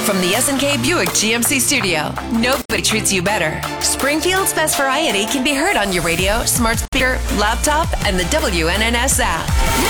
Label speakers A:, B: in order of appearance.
A: from the S&K Buick GMC studio, nobody treats you better. Springfield's best variety can be heard on your radio, smart speaker, laptop, and the WNNS app.